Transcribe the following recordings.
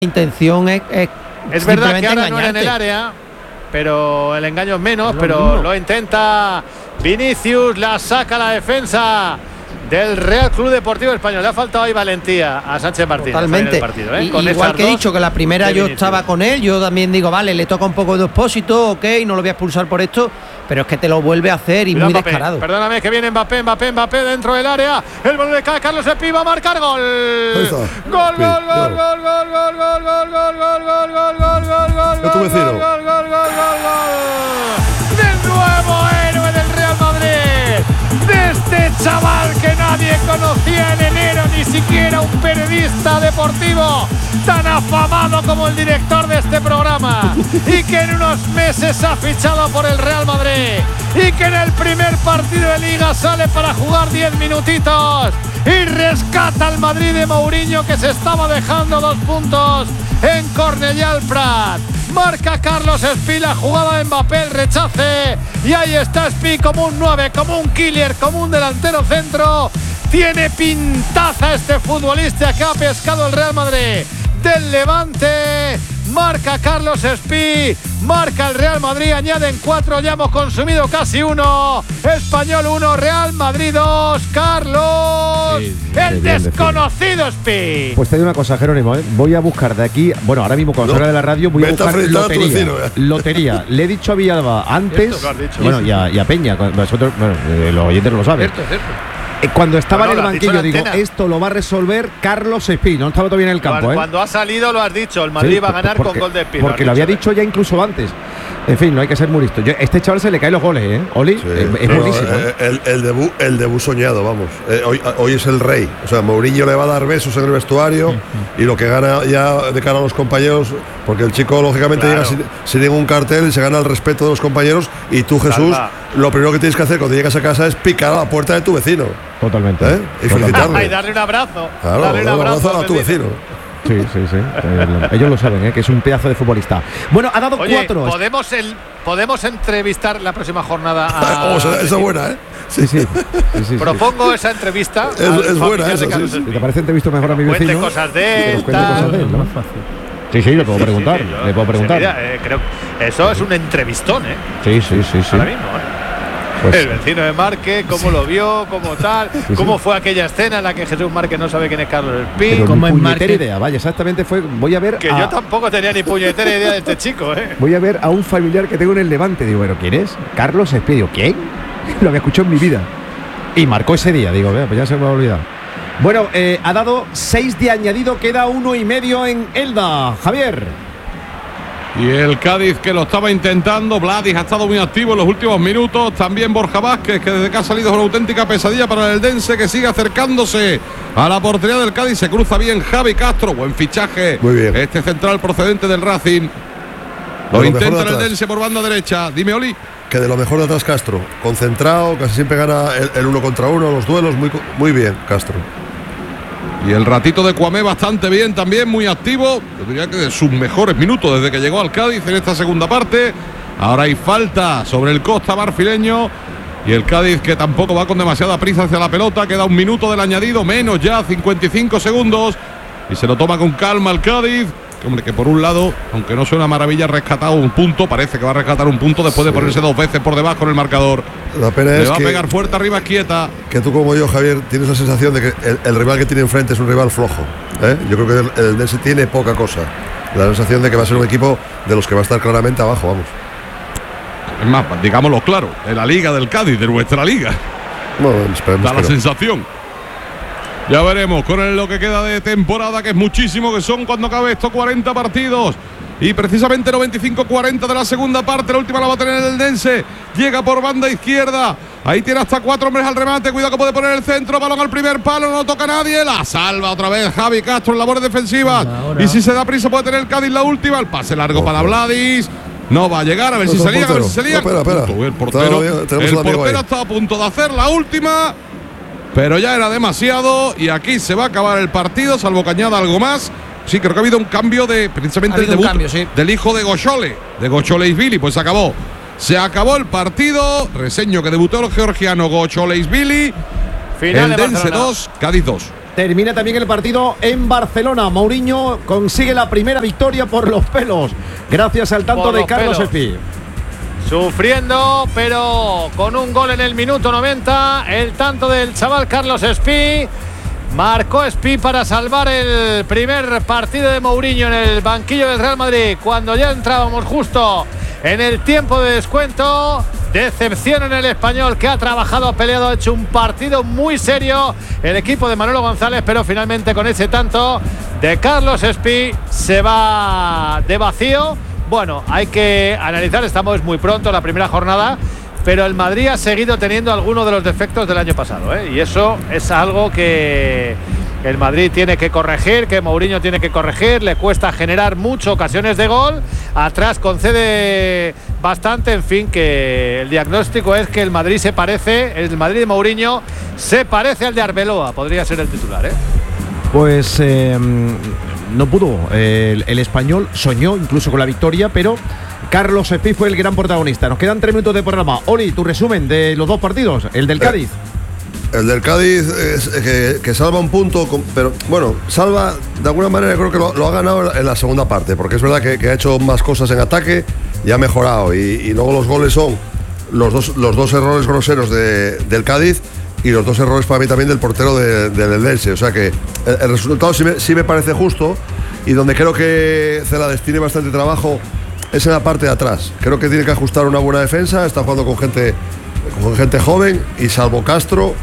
intención es verdad que ahora engañarte. no era en el área, pero el engaño es menos, pero lo intenta Vinicius, la saca la defensa del Real Club Deportivo Español. Le ha faltado ahí valentía a Sánchez Martínez. Totalmente. Partido, y, con igual que he dicho que la primera yo estaba con él, yo también digo, vale, le toca un poco de Expósito, ok, no lo voy a expulsar por esto, pero es que te lo vuelve a hacer y muy descarado. Perdóname, que viene Mbappé dentro del área. El balón le cae a Carlos Espí, va a marcar gol. Gol. Del nuevo héroe del Real Madrid. De este chaval que nadie conocía en enero, ni siquiera un periodista deportivo tan afamado como el director de este programa, y que en unos meses ha fichado por el Real Madrid, y que en el primer partido de Liga sale para jugar 10 minutitos y rescata al Madrid de Mourinho, que se estaba dejando 2 puntos en Cornellà al Prat. Marca Carlos Espí, la jugada de Mbappé, el rechace, y ahí está Espí como un 9, como un killer, como un delantero centro. Tiene pintaza este futbolista que ha pescado el Real Madrid del Levante. Marca Carlos Espí, marca el Real Madrid, añaden 4, ya hemos consumido casi 1. Español 1, Real Madrid 2. Carlos, el desconocido Espí. Pues te digo una cosa, Jerónimo, voy a buscar de aquí, bueno, ahora mismo cuando salga de la radio voy a buscar lotería. Le he dicho a Villalba antes, bueno, y a Peña, vosotros, bueno, los oyentes no lo saben. Cierto. Cuando estaba en el banquillo, digo, esto lo va a resolver Carlos Espí. No estaba todavía en el campo. Cuando ha salido lo has dicho, el Madrid va a ganar con gol de Espí. Porque lo había dicho ya incluso antes. En fin, no hay que ser muy listo. Este chaval se le caen los goles, ¿eh? Oli, sí. Es buenísimo. El debut soñado, vamos. Hoy es el rey. O sea, Mourinho le va a dar besos en el vestuario y lo que gana ya de cara a los compañeros, porque el chico lógicamente llega sin ningún cartel y se gana el respeto de los compañeros. Y tú, Jesús, lo primero que tienes que hacer cuando llegas a casa es picar a la puerta de tu vecino. Totalmente. Y felicitarle. Y darle un abrazo. Claro, darle un abrazo a tu vecino. Sí. Ellos lo saben, que es un pedazo de futbolista. Bueno, ha dado 4. ¿Podemos entrevistar la próxima jornada a esa es buena, ¿eh? Sí. Propongo esa entrevista. Es buena esa, sí. ¿Te parece entrevista mejor a mi vecino? Cuente cosas de él, ¿no? Sí, le puedo preguntar. Le puedo preguntar. Mira, creo que eso es un entrevistón, ¿eh? Sí. Ahora mismo, Pues, el vecino de Márquez, cómo lo vio, cómo tal, cómo fue aquella escena en la que Jesús Márquez no sabe quién es Carlos Espí. Como es puñetera idea, vaya, exactamente fue. Voy a ver. Yo tampoco tenía ni puñetera idea de este chico, Voy a ver a un familiar que tengo en el Levante. Digo, bueno, ¿quién es? Carlos Espí. Digo, ¿quién? Lo había escuchado en mi vida. Y marcó ese día, digo, pues ya se me ha olvidado. Bueno, ha dado 6 de añadido, queda 1,5 en Elda. Javier. Y el Cádiz, que lo estaba intentando. Vladis ha estado muy activo en los últimos minutos. También Borja Vázquez, que desde que ha salido es una auténtica pesadilla para el Eldense, que sigue acercándose a la portería del Cádiz. Se cruza bien Javi Castro, buen fichaje. Muy bien. Este central procedente del Racing. Lo intenta el Eldense por banda derecha. Dime, Oli. Que de lo mejor de atrás Castro, concentrado, casi siempre gana el 1 contra 1, los duelos, muy bien Castro. Y el ratito de Cuamé bastante bien también, muy activo. Yo diría que de sus mejores minutos desde que llegó al Cádiz en esta segunda parte. Ahora hay falta sobre el Costa marfileño. Y el Cádiz, que tampoco va con demasiada prisa hacia la pelota. Queda 1 minuto del añadido, menos ya, 55 segundos. Y se lo toma con calma el Cádiz. Hombre, que por un lado, aunque no sea una maravilla, ha rescatado un punto. Parece que va a rescatar un punto después de ponerse 2 veces por debajo en el marcador. La pena Le es va que, a pegar fuerte arriba, quieta. Que tú como yo, Javier, tienes la sensación de que el rival que tiene enfrente es un rival flojo. Yo creo que el Eldense tiene poca cosa. La sensación de que va a ser un equipo de los que va a estar claramente abajo, vamos. Es más, digámoslo claro, de la liga del Cádiz, de nuestra liga. Bueno, esperemos da la sensación. Ya veremos con lo que queda de temporada, que es muchísimo, que son cuando acabe estos 40 partidos. Y precisamente 95-40 de la segunda parte. La última la va a tener el Eldense. Llega por banda izquierda. Ahí tiene hasta 4 hombres al remate. Cuidado que puede poner el centro. Balón al primer palo. No toca a nadie. La salva otra vez Javi Castro en labores defensivas. Y si se da prisa puede tener el Cádiz la última. El pase largo para Vladis. No va a llegar. A ver si se lía. Espera. El portero está a punto de hacer la última. Pero ya era demasiado. Y aquí se va a acabar el partido. Salvo que añada algo más. Sí, creo que ha habido un cambio de precisamente el debut del hijo de Gochole, de Gocholeisvili, pues se acabó. Se acabó el partido. Reseño que debutó el georgiano Gocholeisvili. Eldense 2, Cádiz 2. Termina también el partido en Barcelona. Mourinho consigue la primera victoria por los pelos, gracias al tanto de Carlos Espí. Sufriendo, pero con un gol en el minuto 90. El tanto del chaval Carlos Espí. Marcó Espí para salvar el primer partido de Mourinho en el banquillo del Real Madrid, cuando ya entrábamos justo en el tiempo de descuento. Decepción en el Español, que ha trabajado, ha peleado, ha hecho un partido muy serio el equipo de Manolo González, pero finalmente con ese tanto de Carlos Espí se va de vacío. Bueno, hay que analizar, estamos muy pronto, la primera jornada, pero el Madrid ha seguido teniendo algunos de los defectos del año pasado, ¿eh? Y eso es algo que el Madrid tiene que corregir, que Mourinho tiene que corregir. Le cuesta generar muchas ocasiones de gol, atrás concede bastante. En fin, que el diagnóstico es que el Madrid el Madrid de Mourinho se parece al de Arbeloa, podría ser el titular, ¿eh? Pues no pudo. El Español soñó incluso con la victoria, pero Carlos Espí fue el gran protagonista. Nos quedan 3 minutos de programa. Oli, tu resumen de los dos partidos, el del Cádiz. El del Cádiz es que salva un punto, pero bueno, salva de alguna manera. Creo que lo ha ganado en la segunda parte, porque es verdad que ha hecho más cosas en ataque y ha mejorado. Y luego los goles son los dos errores groseros del Cádiz y los 2 errores para mí también del portero del Elche. O sea que el resultado sí me parece justo, y donde creo que Celades tiene bastante trabajo es en la parte de atrás. Creo que tiene que ajustar una buena defensa. Está jugando con gente joven, y salvo Castro,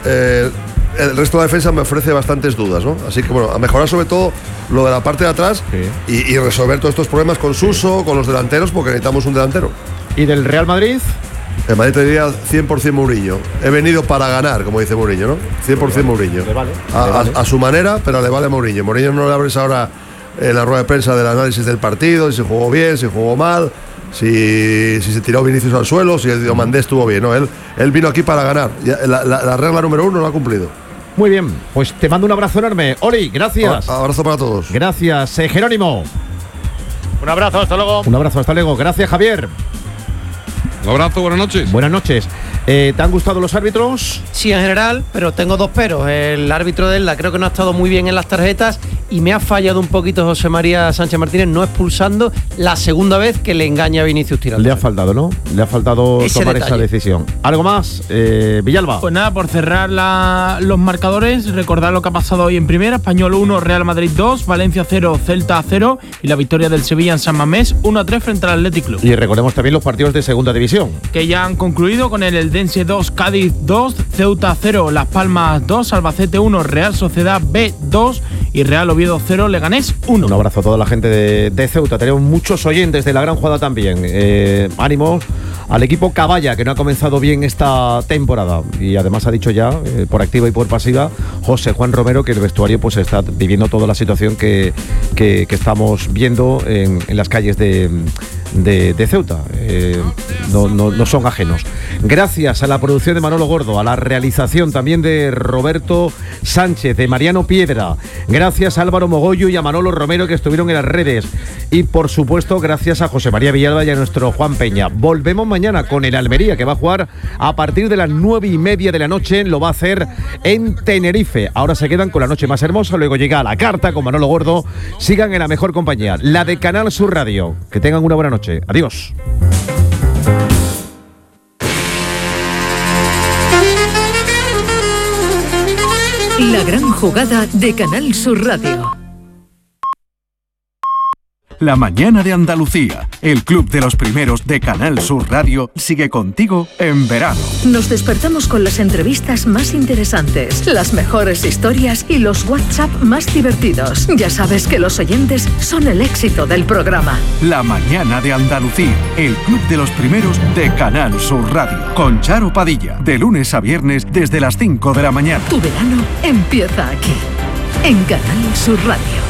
el resto de la defensa me ofrece bastantes dudas, ¿no? Así que bueno, a mejorar sobre todo lo de la parte de atrás, sí, y resolver todos estos problemas con Suso, con los delanteros, porque necesitamos un delantero. ¿Y del Real Madrid? El Madrid te diría 100% Mourinho. He venido para ganar, como dice Mourinho, ¿no? 100% Mourinho. Le vale. A su manera, pero le vale a Mourinho. Mourinho no le abres ahora en la rueda de prensa del análisis del partido, si jugó bien, si jugó mal, si se tiró Vinicius al suelo, si el Diomandé estuvo bien, ¿no? Él vino aquí para ganar. La regla número 1 lo ha cumplido. Muy bien, pues te mando un abrazo enorme. Oli, gracias. Abrazo para todos. Gracias, Jerónimo. Un abrazo, hasta luego. Un abrazo, hasta luego. Gracias, Javier. Un abrazo, buenas noches. Buenas noches. ¿Te han gustado los árbitros? Sí, en general, pero tengo 2 peros. El árbitro de Elda creo que no ha estado muy bien en las tarjetas, y me ha fallado un poquito José María Sánchez Martínez no expulsando la segunda vez que le engaña a Vinicius Tirado. Le ha faltado, ¿no? Le ha faltado tomar esa decisión. ¿Algo más, Villalba? Pues nada, por cerrar los marcadores, recordar lo que ha pasado hoy en primera. Español 1, Real Madrid 2, Valencia 0, Celta 0, y la victoria del Sevilla en San Mamés 1-3 frente al Athletic Club. Y recordemos también los partidos de segunda división, que ya han concluido con el Eldense 2, Cádiz 2, Ceuta 0, Las Palmas 2, Albacete 1, Real Sociedad B 2 y Real Oviedo 0, Leganés 1. Un abrazo a toda la gente de Ceuta. Tenemos muchos oyentes de la gran jugada también. Ánimo al equipo Caballa, que no ha comenzado bien esta temporada, y además ha dicho ya, por activa y por pasiva, José Juan Romero, que el vestuario pues está viviendo toda la situación que estamos viendo en las calles de Ceuta. No son ajenos. Gracias a la producción de Manolo Gordo, a la realización también de Roberto Sánchez, de Mariano Piedra, gracias a Álvaro Mogollón y a Manolo Romero, que estuvieron en las redes, y por supuesto gracias a José María Villalba y a nuestro Juan Peña. Volvemos mañana con el Almería, que va a jugar a partir de las 9:30 de la noche. Lo va a hacer en Tenerife. Ahora se quedan con la noche más hermosa, luego llega a la carta con Manolo Gordo. Sigan en la mejor compañía, la de Canal Sur Radio. Que tengan una buena noche. Adiós. La gran jugada de Canal Sur Radio. La mañana de Andalucía, el club de los primeros de Canal Sur Radio, sigue contigo en verano. Nos despertamos con las entrevistas más interesantes, las mejores historias y los WhatsApp más divertidos. Ya sabes que los oyentes son el éxito del programa. La mañana de Andalucía, el club de los primeros de Canal Sur Radio, con Charo Padilla, de lunes a viernes desde las 5 de la mañana. Tu verano empieza aquí, en Canal Sur Radio.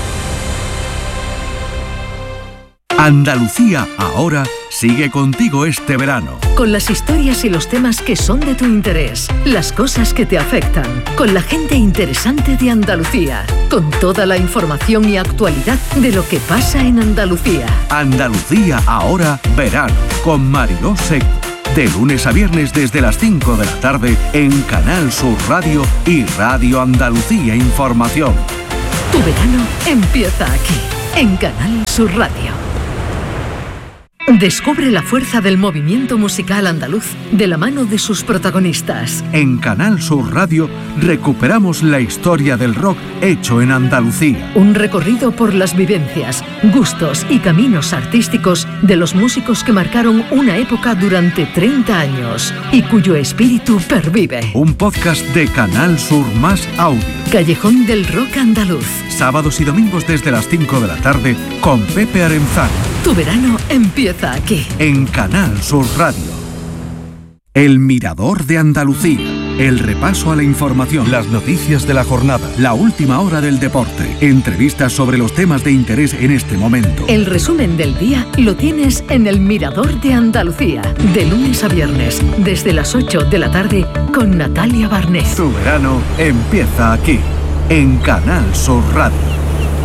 Andalucía ahora sigue contigo este verano. Con las historias y los temas que son de tu interés, las cosas que te afectan, con la gente interesante de Andalucía, con toda la información y actualidad de lo que pasa en Andalucía. Andalucía ahora verano, con Mariló Seco. De lunes a viernes desde las 5 de la tarde en Canal Sur Radio y Radio Andalucía Información. Tu verano empieza aquí, en Canal Sur Radio. Descubre la fuerza del movimiento musical andaluz de la mano de sus protagonistas. En Canal Sur Radio recuperamos la historia del rock hecho en Andalucía. Un recorrido por las vivencias, gustos y caminos artísticos de los músicos que marcaron una época durante 30 años y cuyo espíritu pervive. Un podcast de Canal Sur Más Audio. Callejón del Rock Andaluz. Sábados y domingos desde las 5 de la tarde con Pepe Arenzano. Tu verano empieza aquí. En Canal Sur Radio. El Mirador de Andalucía. El repaso a la información, las noticias de la jornada, la última hora del deporte, entrevistas sobre los temas de interés en este momento. El resumen del día lo tienes en El Mirador de Andalucía, de lunes a viernes, desde las 8 de la tarde, con Natalia Barnés. Tu verano empieza aquí, en Canal Sur Radio.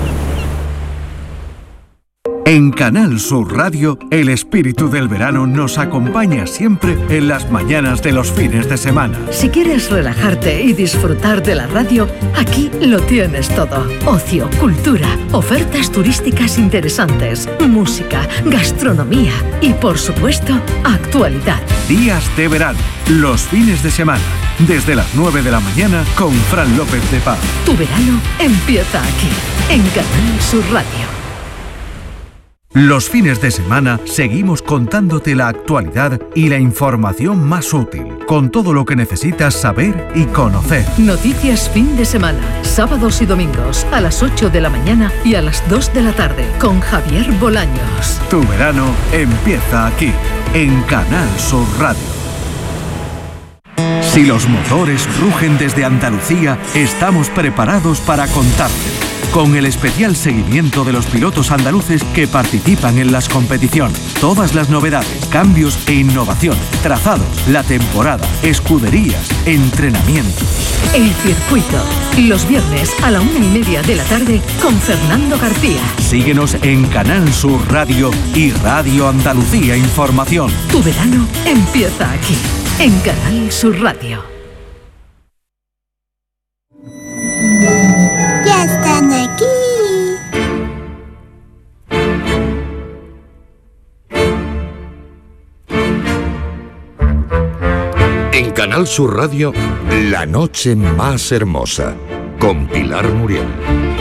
En Canal Sur Radio, el espíritu del verano nos acompaña siempre en las mañanas de los fines de semana. Si quieres relajarte y disfrutar de la radio, aquí lo tienes todo. Ocio, cultura, ofertas turísticas interesantes, música, gastronomía y, por supuesto, actualidad. Días de verano, los fines de semana, desde las 9 de la mañana con Fran López de Paz. Tu verano empieza aquí, en Canal Sur Radio. Los fines de semana seguimos contándote la actualidad y la información más útil, con todo lo que necesitas saber y conocer. Noticias fin de semana, sábados y domingos, a las 8 de la mañana y a las 2 de la tarde, con Javier Bolaños. Tu verano empieza aquí, en Canal Sur Radio. Si los motores rugen desde Andalucía, estamos preparados para contarte. Con el especial seguimiento de los pilotos andaluces que participan en las competiciones. Todas las novedades, cambios e innovaciones, trazados, la temporada, escuderías, entrenamientos. El circuito, los viernes a la 1:30 de la tarde con Fernando García. Síguenos en Canal Sur Radio y Radio Andalucía Información. Tu verano empieza aquí, en Canal Sur Radio. Ya están aquí. En Canal Sur Radio, La Noche Más Hermosa, con Pilar Muriel.